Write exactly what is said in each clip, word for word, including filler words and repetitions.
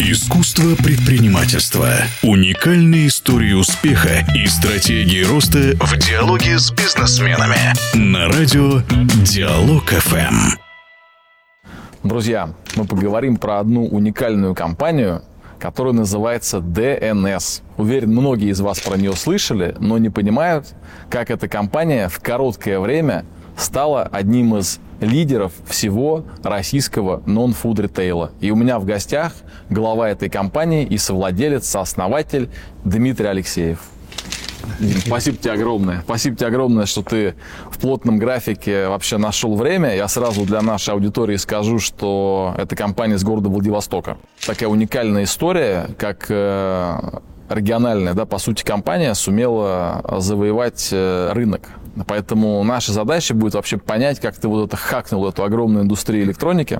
Искусство предпринимательства. Уникальные истории успеха и стратегии роста в диалоге с бизнесменами. На радио Диалог-ФМ. Друзья, мы поговорим про одну уникальную компанию, которая называется ди эн эс. Уверен, многие из вас про нее слышали, но не понимают, как эта компания в короткое время стала одним из лидеров всего российского нон-фуд ритейла. И у меня в гостях глава этой компании и совладелец, сооснователь Дмитрий Алексеев. Дим, спасибо тебе огромное. Спасибо тебе огромное, что ты в плотном графике вообще нашел время. Я сразу для нашей аудитории скажу, что это компания из города Владивостока. Такая уникальная история, как э, региональная, да, по сути, компания сумела завоевать э, рынок. Поэтому наша задача будет вообще понять, как ты вот это хакнул, эту огромную индустрию электроники.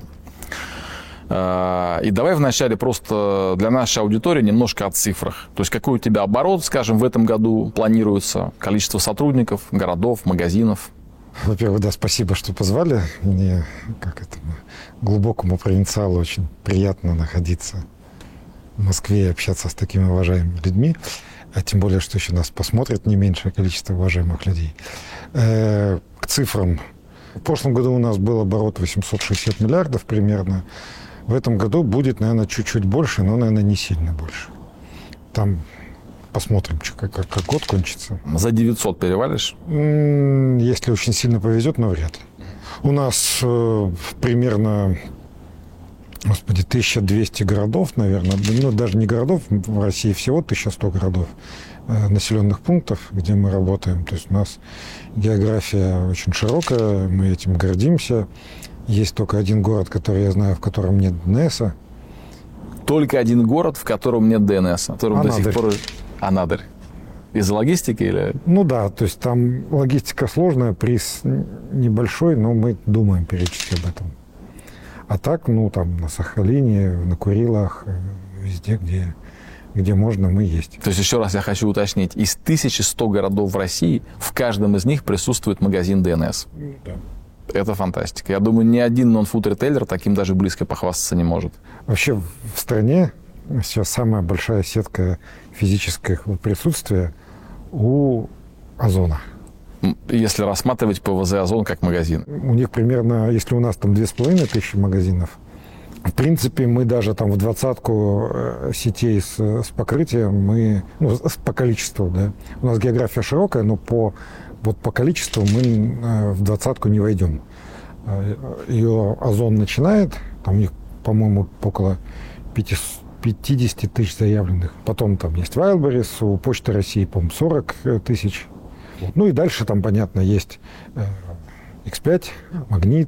И давай вначале просто для нашей аудитории немножко о цифрах. То есть какой у тебя оборот, скажем, в этом году планируется, количество сотрудников, городов, магазинов? Во-первых, да, спасибо, что позвали. Мне, как это, глубокому провинциалу, очень приятно находиться в Москве и общаться с такими уважаемыми людьми. А тем более, что еще нас посмотрит не меньшее количество уважаемых людей. Э, к цифрам. В прошлом году у нас был оборот восемьсот шестьдесят миллиардов примерно. В этом году будет, наверное, чуть-чуть больше, но, наверное, не сильно больше. Там посмотрим, как, как, как год кончится. За девятьсот перевалишь? Если очень сильно повезет, но вряд ли. У нас э, примерно... Господи, тысяча двести городов, наверное, ну, даже не городов, в России всего тысяча сто городов, э, населенных пунктов, где мы работаем. То есть у нас география очень широкая, мы этим гордимся. Есть только один город, который я знаю, в котором нет ди эн эс. Только один город, в котором нет ди эн эс, в котором Анадырь. до сих пор... Анадырь. Из-за логистики или... Ну да, то есть там логистика сложная, приз небольшой, но мы думаем периодически об этом. А так, ну, там, на Сахалине, на Курилах, везде, где, где можно, мы есть. То есть, еще раз я хочу уточнить, из тысячи ста городов в России в каждом из них присутствует магазин ди эн эс. Да. Это фантастика. Я думаю, ни один нон-фуд-ритейлер таким даже близко похвастаться не может. Вообще, в стране сейчас самая большая сетка физического присутствия у Озона. Если рассматривать пэ вэ зэ Озон как магазин. У них примерно, если у нас там две с половиной тысячи магазинов, в принципе, мы даже там в двадцатку сетей с, с покрытием, мы, ну, по количеству, да. У нас география широкая, но по, вот по количеству мы в двадцатку не войдем. Ее Озон начинает, там у них, по-моему, около пятьдесят тысяч заявленных. Потом там есть Wildberries, у Почты России, по-моему, сорок тысяч. Ну и дальше там, понятно, есть икс пять, Магнит,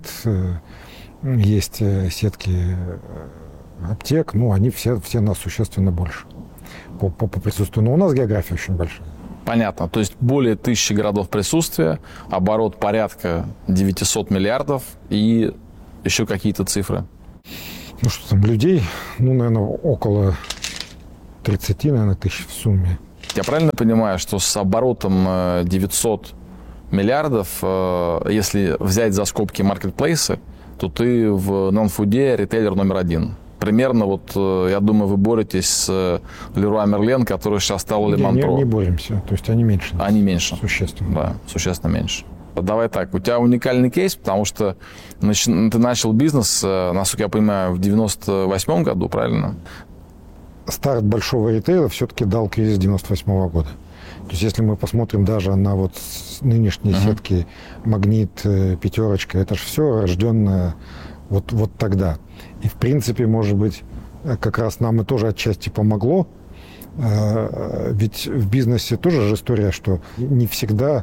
есть сетки аптек, ну, они все, все нас существенно больше по, по, по присутствию. Но у нас география очень большая. Понятно. То есть более тысячи городов присутствия, оборот порядка девятьсот миллиардов и еще какие-то цифры. Ну что там, людей, ну, наверное, около тридцати, наверное, тысяч в сумме. Я правильно понимаю, что с оборотом девятьсот миллиардов, если взять за скобки маркетплейсы, то ты в нон-фуде ритейлер номер один? Примерно, вот, я думаю, вы боретесь с Леруа Мерлен, который сейчас стал Le Monde Pro. Не, не боремся, то есть они меньше. Они меньше. Существенно. Да, существенно меньше. Давай так, у тебя уникальный кейс, потому что ты начал бизнес, насколько я понимаю, в девяносто восьмом году, правильно? Старт большого ритейла все-таки дал кризис девяносто восьмого года. То есть если мы посмотрим даже на вот нынешние uh-huh. сетки Магнит, Пятерочка, это же все рожденное вот, вот тогда. И в принципе, может быть, как раз нам и тоже отчасти помогло. Ведь в бизнесе тоже же история, что не всегда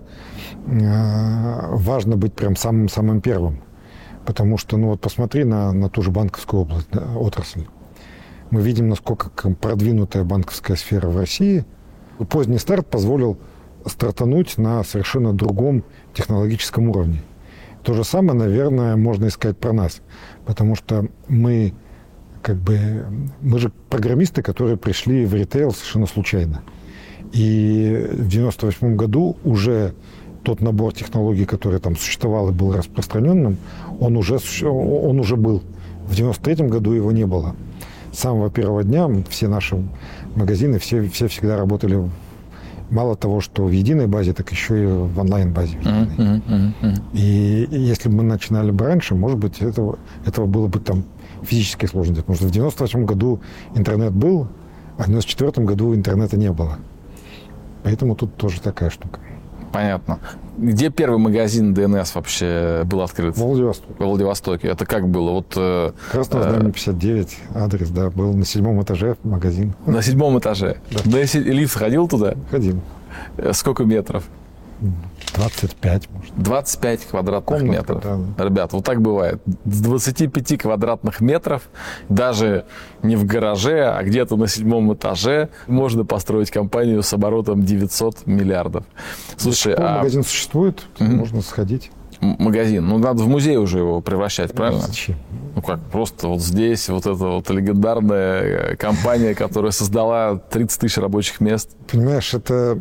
важно быть прям самым-самым первым. Потому что, ну вот посмотри на, на ту же банковскую область, да, отрасль. Мы видим, насколько продвинутая банковская сфера в России. Поздний старт позволил стартануть на совершенно другом технологическом уровне. То же самое, наверное, можно сказать про нас. Потому что мы, как бы, мы же программисты, которые пришли в ритейл совершенно случайно. И в девяносто восьмом году уже тот набор технологий, который там существовал и был распространенным, он уже, он уже был. В девяносто третьем году его не было. с самого первого дня все наши магазины, все, все всегда работали мало того, что в единой базе, так еще и в онлайн-базе. Mm-hmm, mm-hmm, mm-hmm. И если бы мы начинали бы раньше, может быть, этого, этого было бы там физически сложно. Потому что в девяносто восьмом году интернет был, а в девяносто четвёртом году интернета не было. Поэтому тут тоже такая штука. Понятно. Где первый магазин ДНС вообще был открыт? В Владивостоке. В Владивостоке. Это как было? Вот, Красного здания пятьдесят девять, адрес, да, был на седьмом этаже магазин. На седьмом этаже? Да. Да, если лифт ходил туда? Ходил. Сколько метров? двадцать пять, может. двадцать пять квадратных Комнатка, метров. да. Ребят, вот так бывает. С двадцати пяти квадратных метров, даже не в гараже, а где-то на седьмом этаже, можно построить компанию с оборотом девятьсот миллиардов. Слушай, а... магазин существует, mm-hmm. можно сходить. Магазин. Ну, надо в музей уже его превращать, правильно? Зачем? Ну как, просто вот здесь вот эта вот легендарная компания, которая создала тридцать тысяч рабочих мест. Понимаешь, это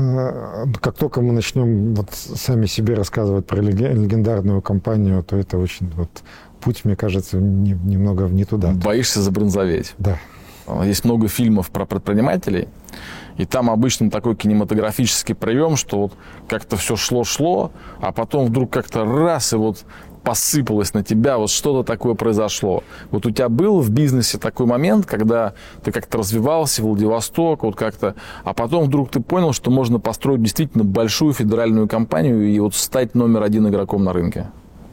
как только мы начнем вот сами себе рассказывать про легендарную компанию, то это очень вот путь, мне кажется, не, немного не туда. Боишься забронзоветь. Да. Есть много фильмов про предпринимателей, и там обычно такой кинематографический прием, что вот как-то все шло-шло, а потом вдруг как-то раз, и вот посыпалось на тебя, вот что-то такое произошло. Вот у тебя был в бизнесе такой момент, когда ты как-то развивался, Владивосток, вот как-то, а потом вдруг ты понял, что можно построить действительно большую федеральную компанию и вот стать номер один игроком на рынке?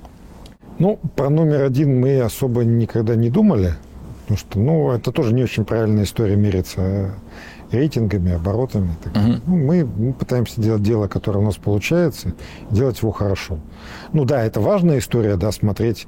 Ну, про номер один мы особо никогда не думали, потому что, ну, это тоже не очень правильная история мериться рейтингами, оборотами. Uh-huh. Ну, мы, мы пытаемся делать дело, которое у нас получается, делать его хорошо. Ну да, это важная история, да, смотреть,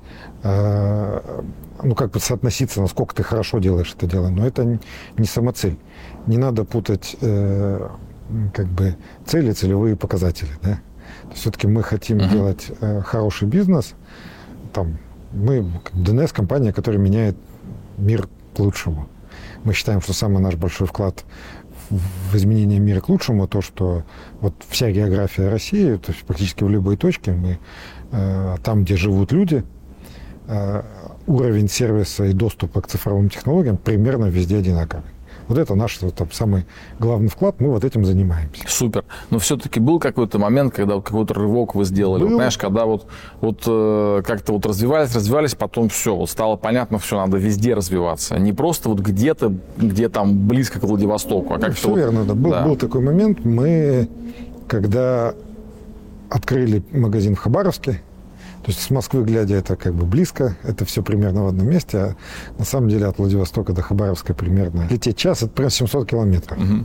э, ну как бы соотноситься, насколько ты хорошо делаешь это дело, но это не, не самоцель. Не надо путать э, как бы цели, целевые показатели, да. Все-таки мы хотим uh-huh. делать э, хороший бизнес. Там, мы ДНС компания, которая меняет мир к лучшему. Мы считаем, что самый наш большой вклад в изменение мира к лучшему, то, что вот вся география России, то есть практически в любой точке, мы э, там, где живут люди, э, уровень сервиса и доступа к цифровым технологиям примерно везде одинаковый. Вот это наш вот, там, самый главный вклад, мы вот этим занимаемся. Супер. Но все-таки был какой-то момент, когда вот какой-то рывок вы сделали, вот, знаешь, когда вот, вот э, как-то вот развивались, развивались, потом все, вот стало понятно, все, надо везде развиваться. Не просто вот где-то, где там близко к Владивостоку, а как-то... Все вот, верно, да. Был, да. был такой момент, мы, когда открыли магазин в Хабаровске, то есть с Москвы глядя, это как бы близко, это все примерно в одном месте, а на самом деле от Владивостока до Хабаровска примерно лететь час, это прям семьсот километров. Угу.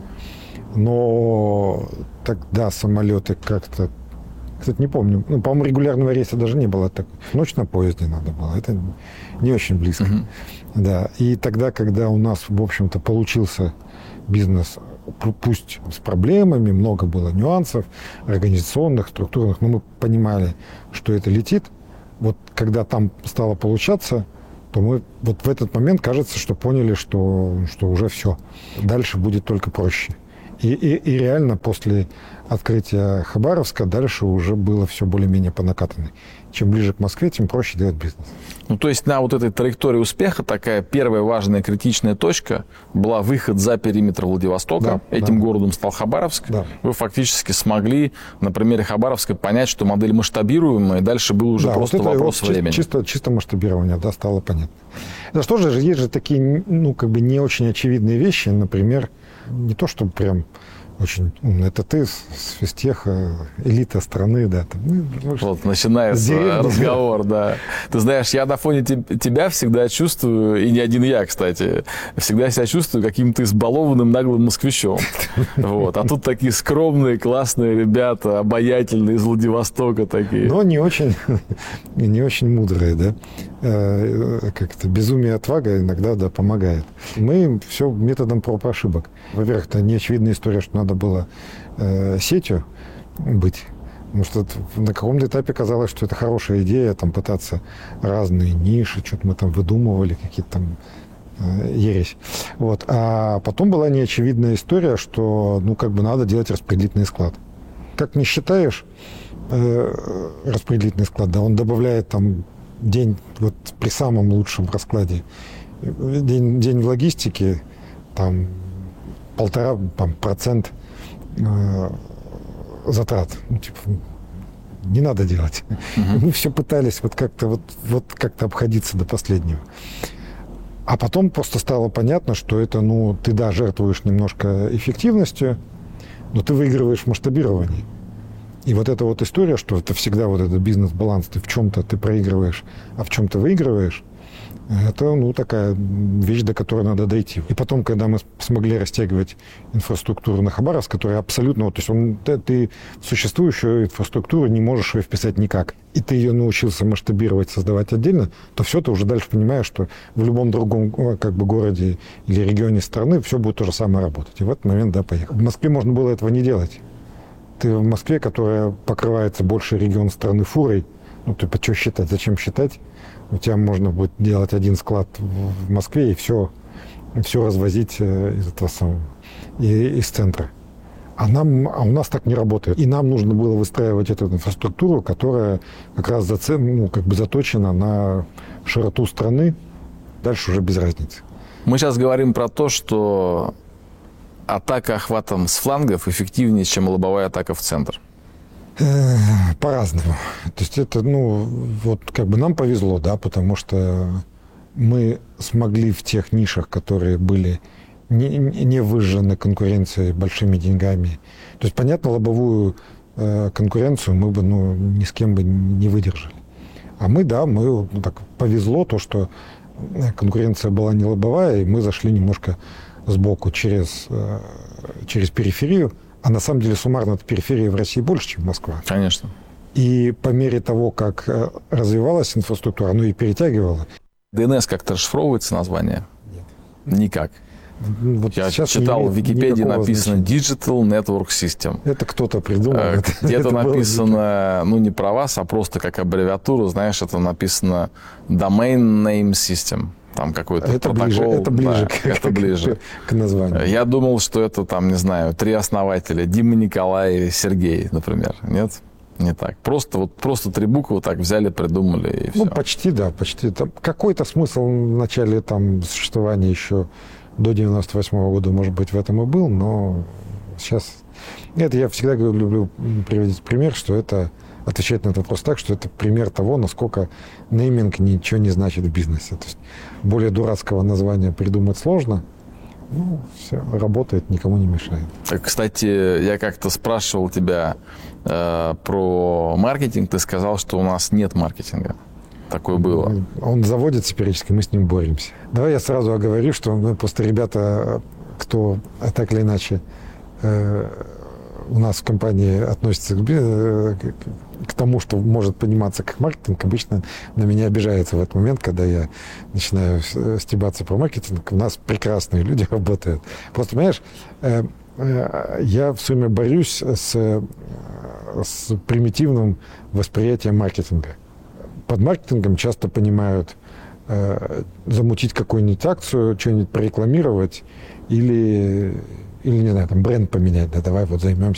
Но тогда самолеты как-то, кстати, не помню, ну, по-моему, регулярного рейса даже не было. Так, ночь на поезде надо было, это не очень близко. Угу. Да. И тогда, когда у нас, в общем-то, получился бизнес, пусть с проблемами, много было нюансов организационных, структурных, но мы понимали, что это летит. Вот когда там стало получаться, то мы вот в этот момент, кажется, что поняли, что, что уже все. Дальше будет только проще. И, и, и реально после открытия Хабаровска дальше уже было все более-менее по накатанной. Чем ближе к Москве, тем проще делать бизнес. Ну, то есть на вот этой траектории успеха такая первая важная критичная точка была выход за периметр Владивостока. Да, Этим да. городом стал Хабаровск. Да. Вы фактически смогли на примере Хабаровска понять, что модель масштабируемая, и дальше был уже да, просто вот вопрос вот времени. Чисто, чисто масштабирование, да, стало понятно. Да что же, есть же такие, ну, как бы не очень очевидные вещи, например, не то, чтобы прям очень умный. Это ты с физтеха, элита страны, да. Там, ну, вот, начинается деревни, разговор, да. Ты знаешь, я на фоне тебя всегда чувствую, и не один я, кстати, всегда себя чувствую каким-то избалованным наглым москвичом. Вот. А тут такие скромные, классные ребята, обаятельные, из Владивостока такие. Но не очень, не очень мудрые, да. Как-то безумие и отвага иногда, да, помогает. Мы все методом проб и ошибок. Во-первых, это неочевидная история, что надо было э, сетью быть. Потому что на каком-то этапе казалось, что это хорошая идея, там, пытаться разные ниши, что-то мы там выдумывали, какие-то там э, ересь. Вот. А потом была неочевидная история, что, ну, как бы надо делать распределительный склад. Как не считаешь э, распределительный склад, да, он добавляет там день вот при самом лучшем раскладе день, день в логистике, там полтора там, процент э, затрат. Ну, типа, не надо делать. Uh-huh. Мы все пытались вот как-то вот, вот как-то обходиться до последнего. А потом просто стало понятно, что это, ну, ты, да, жертвуешь немножко эффективностью, но ты выигрываешь в масштабировании. И вот эта вот история, что это всегда вот этот бизнес-баланс, ты в чем-то ты проигрываешь, а в чем-то выигрываешь, это, ну, такая вещь, до которой надо дойти. И потом, когда мы смогли растягивать инфраструктуру на Хабаровск, которая абсолютно... То есть он, ты, ты существующую инфраструктуру не можешь ее вписать никак. И ты ее научился масштабировать, создавать отдельно, то все, ты уже дальше понимаешь, что в любом другом как бы городе или регионе страны все будет то же самое работать. И в этот момент, да, поехал. В Москве можно было этого не делать. Ты в Москве, которая покрывается больше регион страны фурой, ну, ты по что считать, зачем считать? У тебя можно будет делать один склад в Москве и все, все развозить из этого самого, из центра. А, нам, а у нас так не работает. И нам нужно было выстраивать эту инфраструктуру, которая как раз зацеп, ну, как бы заточена на широту страны. Dальше уже без разницы. Мы сейчас говорим про то, что атака охватом с флангов эффективнее, чем лобовая атака в центр. По-разному. То есть это, ну, вот как бы нам повезло, да, потому что мы смогли в тех нишах, которые были не, не выжжены конкуренцией большими деньгами. То есть, понятно, лобовую э, конкуренцию мы бы, ну, ни с кем бы не выдержали. А мы, да, мы, ну, так повезло то, что конкуренция была не лобовая, и мы зашли немножко сбоку через, э, через периферию. А на самом деле суммарно периферии в России больше, чем Москва. Конечно. И по мере того, как развивалась инфраструктура, оно и перетягивало. ди эн эс как-то расшифровывается название? Нет. Никак. Вот я читал, в Википедии написано Digital Network System. Это кто-то придумал. Э, где-то написано, ну не про вас, а просто как аббревиатуру, знаешь, это написано Domain Name System. Там какой-то это протокол. Ближе, это ближе, да, к, это ближе. К, к названию. Я думал, что это там, не знаю, три основателя. Дима, Николай или Сергей, например. Нет? Не так. Просто, вот, просто три буквы так взяли, придумали и все. Ну, почти, да, почти. Там какой-то смысл в начале там, существования еще до девяносто восьмого года, может быть, в этом и был, но сейчас... Это я всегда люблю приводить пример, что это... Отвечать на этот вопрос так, что это пример того, насколько нейминг ничего не значит в бизнесе. То есть более дурацкого названия придумать сложно. Ну, все, работает, никому не мешает. Кстати, я как-то спрашивал тебя э, про маркетинг. Ты сказал, что у нас нет маркетинга. Такое было. Он заводится периодически, мы с ним боремся. Давай я сразу оговорю, что мы просто ребята, кто так или иначе э, у нас в компании относится к, к, к тому, что может пониматься как маркетинг, обычно на меня обижается в этот момент, когда я начинаю стебаться про маркетинг. У нас прекрасные люди работают. Просто, понимаешь, э, э, я все время борюсь с, с примитивным восприятием маркетинга. Под маркетингом часто понимают э, замутить какую-нибудь акцию, что-нибудь прорекламировать или... Или, не знаю, там бренд поменять, да, давай вот займемся